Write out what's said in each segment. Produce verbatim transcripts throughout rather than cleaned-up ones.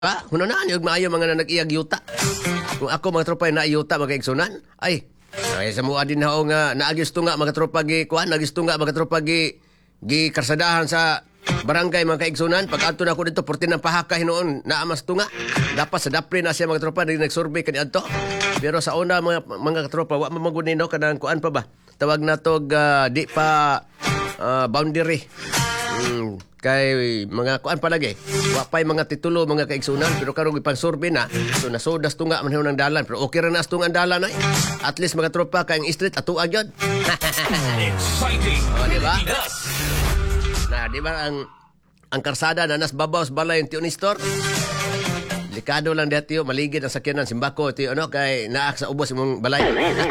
Ah, kuno na yung maayo mga nag-iyag yuta. Kung ako mga tropa na yuta mga igsunan, ay ay sa mua din hao nga naagis tunga mga tropa gi kuan, naagis tunga mga tropa gi gi karsadahan sa barangay mga kaigsunan. Pag adto na ako dito porti ng pahaka hinoon naamas tunga. Dapat sa dapre na siya mga tropa nag nagsurvey kani adto. Pero sa una mga mga tropa wa magunino kanang kuan pa ba? Tawag na tog uh, di pa uh, boundary. Hmm, kay mga kuan pa lagi wa pay mga titulo mga kaigsunan pero karon ipang survey na so nasodas tunga man ng dalan pero okay ra na tunga ang dalan ay at least mga tropa kay ang street ato agyod. Exciting. Oh, di ba? Na di ba ang ang karsada na nas babaw sa balay ng Tionistor. Delikado lang dito maligid ang sakyanan simbako ti ano kay naak sa ubos imong balay.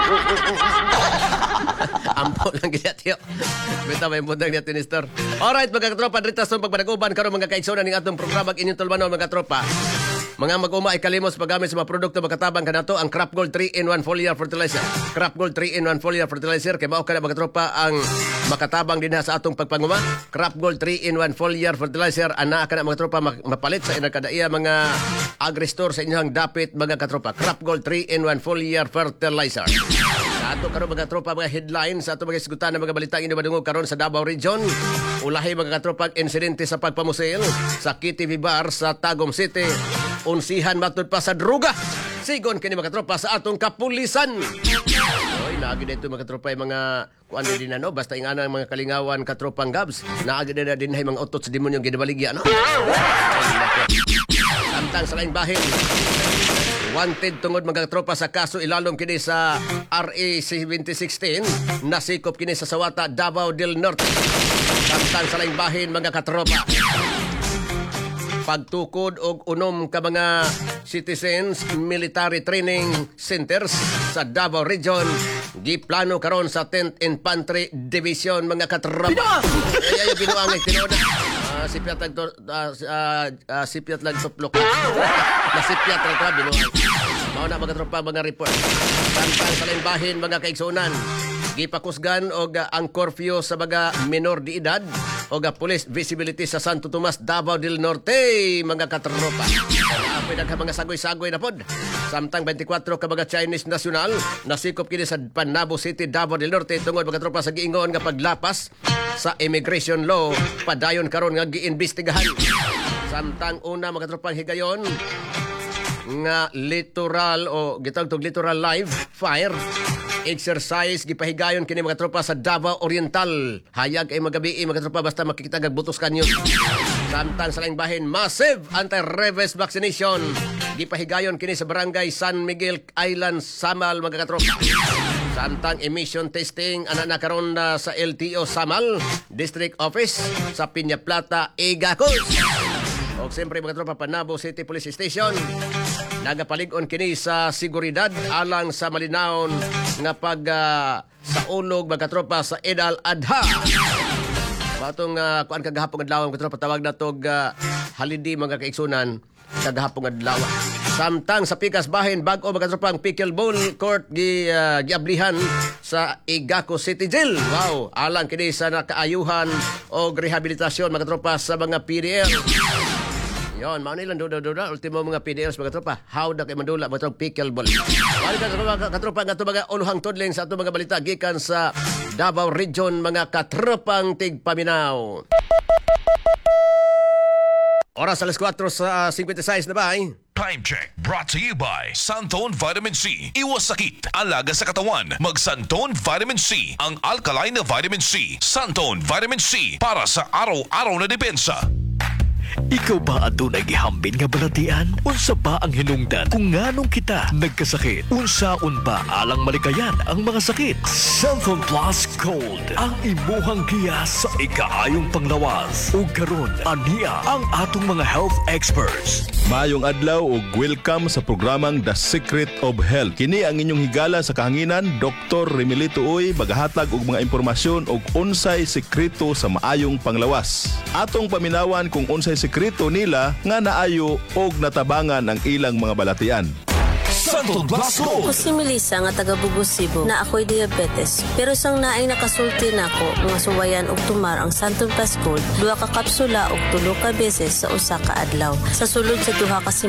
Ampo lang gila tiyo. Bita may mudang niya tinistor. Alright mga katropa, dito sa pagpanaguban karon mga kaigsunan ng atong programa inyong tulmanon mga katropa. Mga mag-uma ay kalimos paggamit sa mga produkto makatabang kanato ang Crop Gold three in one foliar fertilizer. Crop Gold three in one foliar fertilizer kay mao kada mga katropa ang makatabang dinha sa atong pagpanguma. Crop Gold three in one foliar fertilizer ana kana mga katropa mapalit sa inakadaiya mga agri-store sa inyong dapit mga katropa. Crop Gold three in one foliar fertilizer. Ato karon mga tropa mga headlines sa ato mga isgutan ng mga balita inyo madungog karon sa Davao Region. Ulahi mga katropa insidente sa pagpamusil sa K T V Bar sa Tagum City. Unsihan matud pa sa druga. Sigon kini mga tropa sa atong kapulisan. Oy, naagi dito mga tropa mga kuan din ano basta ingana mga kalingawan katropang gabs. Naagi na din hay mga utot sa demonyo gidabaligya no. Samtang sa laing bahin. Wanted tungod mga tropa sa kaso ilalom kini sa R A seventy sixteen nasikop kini sa Sawata, Davao del Norte. Samtang sa laing bahin mga katropa. Pagtukod og unom ka mga citizens military training centers sa Davao Region giplano karon sa tenth Infantry Division mga katropa. Ay ayo binuang ay tinoda. Uh, sipiat lang to, uh, uh, uh, sipiat lang tuplok. Nasipiat lang to, binuang. Mao na mga tropa mga report. Samtang sa laing bahin mga kaigsunan. Gipakusgan og uh, ang curfew sa mga minor de edad og uh, police visibility sa Santo Tomas, Davao del Norte mga katropa. Apoy nagka mga sagoy-sagoy na pod. Samtang twenty-four ka mga Chinese national nasikop kini sa Panabo City, Davao del Norte tungod mga tropa sa giingon nga paglapas sa immigration law padayon karon nga giimbestigahan. Samtang una mga tropang higayon nga literal o gitawag tog literal live fire exercise gipahigayon kini mga tropa sa Davao Oriental. Hayag ay magabi mga tropa basta makikita gag butos kanyo. Samtang sa laing bahin massive anti-rabies vaccination gipahigayon kini sa barangay San Miguel Island, Samal mga katropa. Samtang emission testing ana na karon na sa L T O Samal District Office sa Piña Plata, Igacos. O siyempre mga tropa Panabo City Police Station nagapalig-on kini sa seguridad alang sa malinawon nga pag uh, sa ulog mga tropa sa Eid al-Adha. Batong uh, kuan kagahapon adlaw mga tropa tawag na tog uh, holiday mga kaigsunan kagahapon adlaw. Samtang sa Pikas Bahin bag-o mga tropa ang pickleball court gi uh, giablihan sa Igacos City Jail. Wow, alang kini sa nakaayuhan o rehabilitasyon mga tropa sa mga P D L. Yon, mao nilang duda-duda ultimo mga P D Ls mga tropa. How da kay mandula mga tropa pickleball. Wali ka tropa katropa nga mga uluhang tudling sa ato mga balita gikan sa Davao Region mga katropang tigpaminaw. Oras alas four sa fifty-six na ba? Eh? Time check brought to you by Santon Vitamin C. Iwas sakit, alaga sa katawan. Mag Santon Vitamin C, ang alkaline na vitamin C. Santon Vitamin C para sa araw-araw na depensa. Ikaw ba adunay gihambin nga balatian? Unsa ba ang hinungdan kung nganong kita nagkasakit? Unsaon ba alang malikayan ang mga sakit? Santon Plus Gold ang imuhang giya sa ikaayong panglawas. Ug karon aniya ang atong mga health experts. Maayong adlaw ug welcome sa programang The Secret of Health. Kini ang inyong higala sa kahanginan, Doktor Remilito Uy, magahatag og mga impormasyon og unsay sekreto sa maayong panglawas. Atong paminawan kung unsay sekreto nila nga naayo og natabangan ang ilang mga balatian. Santon Plus Gold. Ako si Melissa nga taga Bugos, Cebu na ako'y diabetes. Pero sang naay nakasulti na ako nga suwayan og tumar ang Santon Plus Gold, duha ka kapsula og tulo ka beses sa usa ka adlaw. Sa sulod sa duha ka